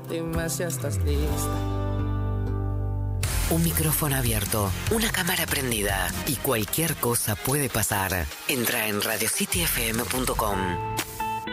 Dime si estás lista. Un micrófono abierto, una cámara prendida y cualquier cosa puede pasar. Entra en radiocityfm.com.